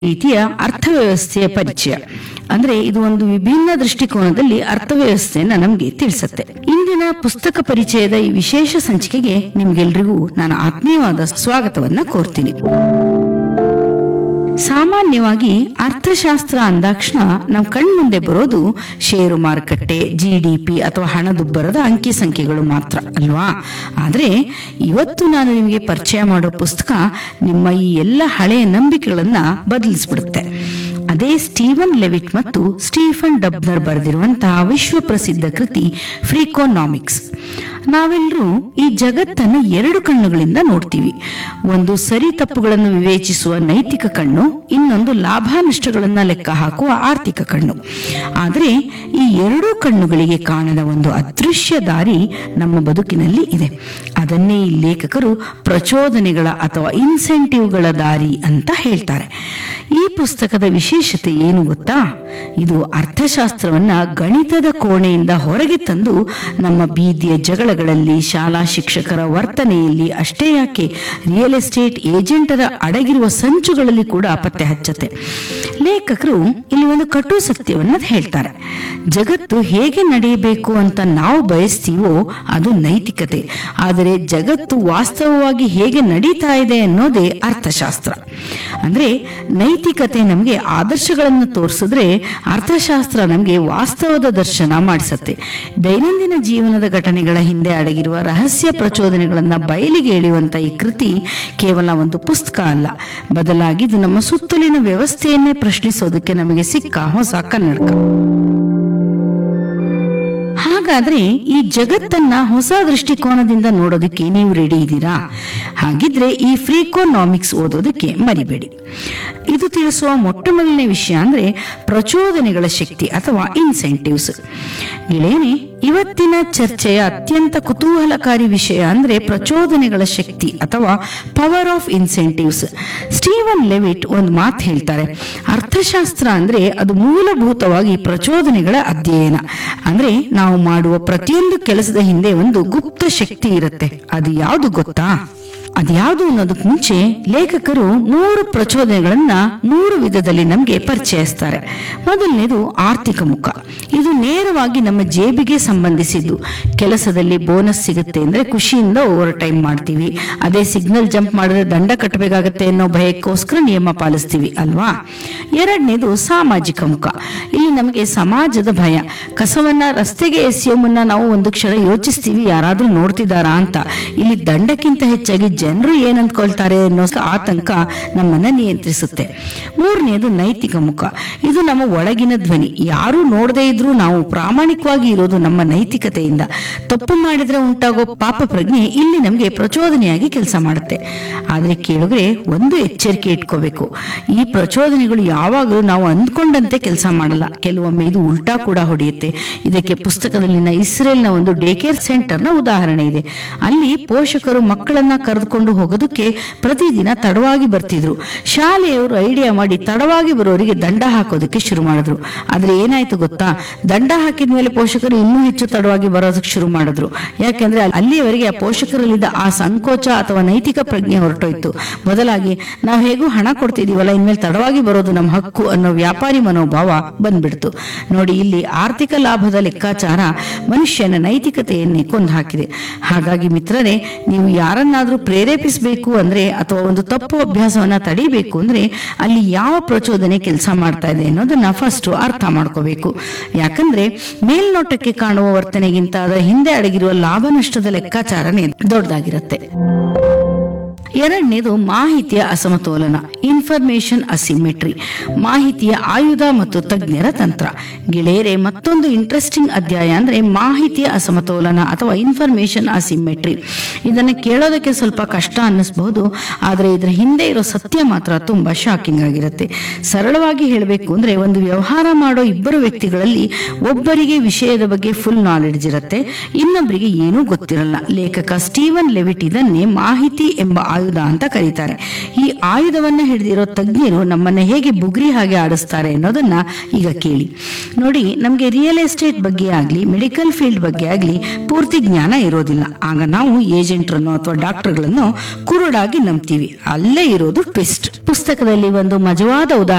ರೀತಿಯ ಅರ್ಥವ್ಯವಸ್ಥೆಯ ಪರಿಚಯ. ಅಂದ್ರೆ ಇದು ಒಂದು ವಿಭಿನ್ನ ದೃಷ್ಟಿಕೋನದಲ್ಲಿ ಅರ್ಥವ್ಯವಸ್ಥೆಯನ್ನ ನಮ್ಗೆ ತಿಳಿಸುತ್ತೆ. ಇಂದಿನ ಪುಸ್ತಕ ಪರಿಚಯದ ಈ ವಿಶೇಷ ಸಂಚಿಕೆಗೆ ನಿಮ್ಗೆಲ್ರಿಗೂ ನಾನು ಆತ್ಮೀಯವಾದ ಸ್ವಾಗತವನ್ನ ಕೋರ್ತೀನಿ. ಸಾಮಾನ್ಯವಾಗಿ ಅರ್ಥಶಾಸ್ತ್ರ ಅಂದಾಕ್ಷಣ ನಾವು ಕಣ್ಮುಂದೆ ಬರೋದು ಷೇರು ಮಾರುಕಟ್ಟೆ, GDP ಅಥವಾ ಹಣದುಬ್ಬರದ ಅಂಕಿ ಸಂಖ್ಯೆಗಳು ಮಾತ್ರ ಅಲ್ವಾ? ಆದ್ರೆ ಇವತ್ತು ನಾನು ನಿಮಗೆ ಪರಿಚಯ ಮಾಡೋ ಪುಸ್ತಕ ನಿಮ್ಮ ಈ ಎಲ್ಲ ಹಳೆಯ ನಂಬಿಕೆಗಳನ್ನ ಬದಲಿಸ್ಬಿಡುತ್ತೆ. ಅದೇ ಸ್ಟೀವನ್ ಲೆವಿಟ್ ಮತ್ತು ಸ್ಟೀಫನ್ ಡಬ್ನರ್ ಬರೆದಿರುವಂತಹ ವಿಶ್ವ ಪ್ರಸಿದ್ಧ ಕೃತಿ ಫ್ರೀಕೋನಾಮಿಕ್ಸ್. ನಾವೆಲ್ಲರೂ ಈ ಜಗತ್ತನ್ನು ಎರಡು ಕಣ್ಣುಗಳಿಂದ ನೋಡ್ತೀವಿ. ಒಂದು ಸರಿ ತಪ್ಪುಗಳನ್ನು ವಿವೇಚಿಸುವ ನೈತಿಕ ಕಣ್ಣು, ಇನ್ನೊಂದು ಲಾಭ ನಷ್ಟಗಳನ್ನ ಲೆಕ್ಕ ಹಾಕುವ ಆರ್ಥಿಕ ಕಣ್ಣು. ಆದರೆ ಈ ಎರಡೂ ಕಣ್ಣುಗಳಿಗೆ ಕಾಣದ ಒಂದು ಅದೃಶ್ಯ ದಾರಿ ನಮ್ಮ ಬದುಕಿನಲ್ಲಿ ಇದೆ. ಅದನ್ನೇ ಈ ಲೇಖಕರು ಪ್ರಚೋದನೆಗಳ ಅಥವಾ ಇನ್ಸೆಂಟಿವ್ಗಳ ದಾರಿ ಅಂತ ಹೇಳ್ತಾರೆ. ಈ ಪುಸ್ತಕದ ವಿಶೇಷತೆ ಏನು ಗೊತ್ತಾ? ಇದು ಅರ್ಥಶಾಸ್ತ್ರವನ್ನ ಗಣಿತದ ಕೋಣೆಯಿಂದ ಹೊರಗೆ ತಂದು ನಮ್ಮ ಬೀದಿಯ ಜಗಳಗಳಲ್ಲಿ, ಶಾಲಾ ಶಿಕ್ಷಕರ ವರ್ತನೆಯಲ್ಲಿ, ಅಷ್ಟೇ ಯಾಕೆ ರಿಯಲ್ ಎಸ್ಟೇಟ್ ಏಜೆಂಟರ ಅಡಗಿರುವ ಸಂಚುಗಳಲ್ಲಿ ಕೂಡ ಪತ್ತೆ ಹಚ್ಚುತ್ತೆ. ಲೇಖಕರು ಇಲ್ಲಿ ಒಂದು ಕಟು ಸತ್ಯವನ್ನ ಹೇಳ್ತಾರೆ. ಜಗತ್ತು ಹೇಗೆ ನಡೆಯಬೇಕು ಅಂತ ನಾವು ಬಯಸ್ತೀವೋ ಅದು ನೈತಿಕತೆ. ಆದರೆ ಜಗತ್ತು ವಾಸ್ತವವಾಗಿ ಹೇಗೆ ನಡೀತಾ ಇದೆ ಅನ್ನೋದೇ ಅರ್ಥಶಾಸ್ತ್ರ. ಅಂದ್ರೆ ನೈತಿಕತೆ ನಮ್ಗೆ ಆದರ್ಶಗಳನ್ನು ತೋರಿಸಿದ್ರೆ, ಅರ್ಥಶಾಸ್ತ್ರ ನಮ್ಗೆ ವಾಸ್ತವದ ದರ್ಶನ ಮಾಡಿಸುತ್ತೆ. ದೈನಂದಿನ ಜೀವನದ ಘಟನೆಗಳ ಹಿಂದೆ ಅಡಗಿರುವ ರಹಸ್ಯ ಪ್ರಚೋದನೆಗಳನ್ನ ಬಯಲಿಗೆ ಎಳೆಯುವಂತ ಈ ಕೃತಿ ಕೇವಲ ಒಂದು ಪುಸ್ತಕ ಅಲ್ಲ, ಬದಲಾಗಿ ಇದು ನಮ್ಮ ಸುತ್ತಲಿನ ವ್ಯವಸ್ಥೆಯನ್ನೇ ಪ್ರಶ್ನಿಸೋದಕ್ಕೆ ನಮಗೆ ಸಿಕ್ಕ ಹೊಸ ಕನ್ನಡಕ. ಹಾಗಾದ್ರೆ ಈ ಜಗತ್ತನ್ನ ಹೊಸ ದೃಷ್ಟಿಕೋನದಿಂದ ನೋಡೋದಕ್ಕೆ ನೀವು ರೆಡಿ ಇದ್ದೀರಾ? ಹಾಗಿದ್ರೆ ಈ ಫ್ರೀಕೋನಾಮಿಕ್ಸ್ ಓದೋದಕ್ಕೆ ಮರಿಬೇಡಿ. ಇದು ತಿಳಿಸುವ ಮೊಟ್ಟ ಮೊದಲನೇ ವಿಷಯ ಅಂದ್ರೆ ಪ್ರಚೋದನೆಗಳ ಶಕ್ತಿ ಅಥವಾ ಇನ್ಸೆಂಟಿವ್ಸ್. ಗೆಳೆಯನೇ, ಇವತ್ತಿನ ಚರ್ಚೆಯ ಅತ್ಯಂತ ಕುತೂಹಲಕಾರಿ ವಿಷಯ ಅಂದ್ರೆ ಪ್ರಚೋದನೆಗಳ ಶಕ್ತಿ ಅಥವಾ power of incentives. Steven Leavitt ಒಂದು ಮಾತು ಹೇಳ್ತಾರೆ, ಅರ್ಥಶಾಸ್ತ್ರ ಅಂದ್ರೆ ಅದು ಮೂಲಭೂತವಾಗಿ ಪ್ರಚೋದನೆಗಳ ಅಧ್ಯಯನ. ಅಂದ್ರೆ ನಾವು ಮಾಡುವ ಪ್ರತಿಯೊಂದು ಕೆಲಸದ ಹಿಂದೆ ಒಂದು ಗುಪ್ತ ಶಕ್ತಿ ಇರುತ್ತೆ. ಅದು ಯಾವುದು ಗೊತ್ತಾ? ಅದ್ಯಾವುದು ಅನ್ನೋದಕ್ಕೆ ಮುಂಚೆ ಲೇಖಕರು 100 ಪ್ರಚೋದನೆಗಳನ್ನ 100 ವಿಧದಲ್ಲಿ ನಮ್ಗೆ ಪರಿಚಯಿಸ್ತಾರೆ. ಮೊದಲನೇದು ಆರ್ಥಿಕ ಮುಖ. ಇದು ನೇರವಾಗಿ ನಮ್ಮ ಜೇಬಿಗೆ ಸಂಬಂಧಿಸಿದ್ದು. ಕೆಲಸದಲ್ಲಿ ಬೋನಸ್ ಸಿಗುತ್ತೆ ಅಂದ್ರೆ ಖುಷಿಯಿಂದ ಓವರ್ ಟೈಮ್ ಮಾಡ್ತೀವಿ. ಅದೇ ಸಿಗ್ನಲ್ ಜಂಪ್ ಮಾಡಿದ್ರೆ ದಂಡ ಕಟ್ಟಬೇಕಾಗತ್ತೆ ಅನ್ನೋ ಭಯಕ್ಕೋಸ್ಕರ ನಿಯಮ ಪಾಲಿಸ್ತೀವಿ ಅಲ್ವಾ? ಎರಡನೇದು ಸಾಮಾಜಿಕ ಮುಖ. ಇಲ್ಲಿ ನಮಗೆ ಸಮಾಜದ ಭಯ. ಕಸವನ್ನ ರಸ್ತೆಗೆ ಎಸೆಯೋ ಮುನ್ನ ನಾವು ಒಂದು ಕ್ಷಣ ಯೋಚಿಸ್ತೀವಿ, ಯಾರಾದ್ರೂ ನೋಡ್ತಿದಾರಾ ಅಂತ. ಇಲ್ಲಿ ದಂಡಕ್ಕಿಂತ ಹೆಚ್ಚಾಗಿ ಜನರು ಏನಂದ್ಕೊಳ್ತಾರೆ ಅನ್ನೋ ಆತಂಕ ನಮ್ಮನ್ನ ನಿಯಂತ್ರಿಸುತ್ತೆ. ಮೂರನೇದು ನೈತಿಕ ಮುಖ. ಇದು ನಮ್ಮ ಒಳಗಿನ ಧ್ವನಿ. ಯಾರು ನೋಡದೇ ಇದ್ರೂ ನಾವು ಪ್ರಾಮಾಣಿಕವಾಗಿ ಇರೋದು ನಮ್ಮ ನೈತಿಕತೆಯಿಂದ. ತಪ್ಪು ಮಾಡಿದ್ರೆ ಉಂಟಾಗೋ ಪಾಪ ಪ್ರಜ್ಞೆ ಇಲ್ಲಿ ನಮ್ಗೆ ಪ್ರಚೋದನೆಯಾಗಿ ಕೆಲಸ ಮಾಡುತ್ತೆ. ಆದ್ರೆ ಕೇಳಿದ್ರೆ ಒಂದು ಎಚ್ಚರಿಕೆ ಇಟ್ಕೋಬೇಕು. ಈ ಪ್ರಚೋದನೆಗಳು ಯಾವಾಗಲೂ ನಾವು ಅಂದ್ಕೊಂಡಂತೆ ಕೆಲಸ ಮಾಡಲ್ಲ. ಕೆಲವೊಮ್ಮೆ ಇದು ಉಲ್ಟಾ ಕೂಡ ಹೊಡೆಯುತ್ತೆ. ಇದಕ್ಕೆ ಪುಸ್ತಕದಲ್ಲಿನ ಇಸ್ರೇಲ್ನ ಒಂದು ಡೇ ಕೇರ್ ಸೆಂಟರ್ನ ಉದಾಹರಣೆ ಇದೆ. ಅಲ್ಲಿ ಪೋಷಕರು ಮಕ್ಕಳನ್ನ ಕರೆದುಕೊಂಡು ಹೋಗೋದಕ್ಕೆ ಪ್ರತಿದಿನ ತಡವಾಗಿ ಬರ್ತಿದ್ರು. ಶಾಲೆಯವರು ಐಡಿಯಾ ಮಾಡಿ ತಡವಾಗಿ ಬರೋರಿಗೆ ದಂಡ ಹಾಕೋದಕ್ಕೆ ಶುರು ಮಾಡಿದ್ರು. ಆದ್ರೆ ಏನಾಯ್ತು ಗೊತ್ತಾ? ದಂಡ ಹಾಕಿದ ಮೇಲೆ ಪೋಷಕರು ಇನ್ನೂ ಹೆಚ್ಚು ತಡವಾಗಿ ಬರೋದಕ್ಕೆ ಶುರು ಮಾಡಿದ್ರು. ಯಾಕೆಂದ್ರೆ ಅಲ್ಲಿಯವರೆಗೆ ಆ ಪೋಷಕರಲ್ಲಿದ್ದ ಆ ಸಂಕೋಚ ಅಥವಾ ನೈತಿಕ ಪ್ರಜ್ಞೆ ಹೊರಟೋಯ್ತು. ಬದಲಾಗಿ ನಾವು ಹೇಗೂ ಹಣ ಕೊಡ್ತಿದೀವಲ್ಲ, ಇನ್ಮೇಲೆ ತಡವಾಗಿ ಬರೋದು ನಮ್ಮ ಹಕ್ಕು ಅನ್ನೋ ವ್ಯಾಪಾರಿ ಮನೋಭಾವ ಬಂದ್ಬಿಡ್ತು. ನೋಡಿ, ಇಲ್ಲಿ ಆರ್ಥಿಕ ಲಾಭದ ಲೆಕ್ಕಾಚಾರ ಮನುಷ್ಯನ ನೈತಿಕತೆಯನ್ನೇ ಕೊಂದು ಹಾಕಿದೆ. ಹಾಗಾಗಿ ಮಿತ್ರರೇ, ನೀವು ಯಾರನ್ನಾದ್ರೂ ಪ್ರೇರೇಪಿಸಬೇಕು ಅಂದ್ರೆ ಅಥವಾ ಒಂದು ತಪ್ಪು ಅಭ್ಯಾಸವನ್ನ ತಡಿಬೇಕು ಅಂದ್ರೆ ಅಲ್ಲಿ ಯಾವ ಪ್ರಚೋದನೆ ಕೆಲಸ ಮಾಡ್ತಾ ಇದೆ ಅನ್ನೋದನ್ನ ಫಸ್ಟ್ ಅರ್ಥ ಮಾಡ್ಕೋಬೇಕು. ಯಾಕಂದ್ರೆ ಮೇಲ್ನೋಟಕ್ಕೆ ಕಾಣುವ ವರ್ತನೆಗಿಂತ ಅದರ ಹಿಂದೆ ಅಡಗಿರುವ ಲಾಭ ನಷ್ಟದ ಲೆಕ್ಕಾಚಾರನೇ ದೊಡ್ಡದಾಗಿರುತ್ತೆ. ಎರಡನೇದು ಮಾಹಿತಿಯ ಅಸಮತೋಲನ, ಇನ್ಫಾರ್ಮೇಶನ್ ಅಸಿಮೆಟ್ರಿ. ಮಾಹಿತಿಯ ಆಯುಧ ಮತ್ತು ತಜ್ಞರ ತಂತ್ರ. ಗೆಳೆಯರೆ, ಮತ್ತೊಂದು ಇಂಟ್ರೆಸ್ಟಿಂಗ್ ಅಧ್ಯಾಯ ಅಂದ್ರೆ ಮಾಹಿತಿಯ ಅಸಮತೋಲನ ಅಥವಾ ಇನ್ಫಾರ್ಮೇಶನ್ ಅಸಿಮೆಟ್ರಿ. ಇದನ್ನ ಕೇಳೋದಕ್ಕೆ ಸ್ವಲ್ಪ ಕಷ್ಟ ಅನ್ನಿಸಬಹುದು, ಆದ್ರೆ ಇದರ ಹಿಂದೆ ಇರೋ ಸತ್ಯ ಮಾತ್ರ ತುಂಬಾ ಶಾಕಿಂಗ್ ಆಗಿರುತ್ತೆ. ಸರಳವಾಗಿ ಹೇಳಬೇಕು ಅಂದ್ರೆ, ಒಂದು ವ್ಯವಹಾರ ಮಾಡೋ ಇಬ್ಬರು ವ್ಯಕ್ತಿಗಳಲ್ಲಿ ಒಬ್ಬರಿಗೆ ವಿಷಯದ ಬಗ್ಗೆ ಫುಲ್ ನಾಲೆಡ್ಜ್ ಇರುತ್ತೆ, ಇನ್ನೊಬ್ಬರಿಗೆ ಏನೂ ಗೊತ್ತಿರಲ್ಲ. ಲೇಖಕ ಸ್ಟೀವನ್ ಲೆವಿಟ್ ಇದನ್ನೇ ಮಾಹಿತಿ ಎಂಬ ಆಯುಧ ಅಂತ ಕರೀತಾರೆ. ಈ ಆಯುಧವನ್ನ ಹಿಡಿದಿರೋ ತಜ್ಞರು ನಮ್ಮನ್ನ ಹೇಗೆ ಬುಗ್ರಿ ಹಾಗೆ ಆಡಿಸ್ತಾರೆ ಅನ್ನೋದನ್ನ ಈಗ ಕೇಳಿ. ನೋಡಿ, ನಮ್ಗೆ ರಿಯಲ್ ಎಸ್ಟೇಟ್ ಬಗ್ಗೆ ಆಗ್ಲಿ, ಮೆಡಿಕಲ್ ಫೀಲ್ಡ್ ಬಗ್ಗೆ ಆಗ್ಲಿ ಪೂರ್ತಿ ಜ್ಞಾನ ಇರೋದಿಲ್ಲ. ಆಗ ನಾವು ಏಜೆಂಟ್ರನ್ನು ಅಥವಾ ಡಾಕ್ಟರ್ಗಳನ್ನು ಕುರುಡಾಗಿ ನಂಬ್ತೀವಿ. ಅಲ್ಲೇ ಇರೋದು ಟ್ವಿಸ್ಟ್. ಪುಸ್ತಕದಲ್ಲಿ ಒಂದು ಮಜವಾದ ಉದಾಹರಣೆ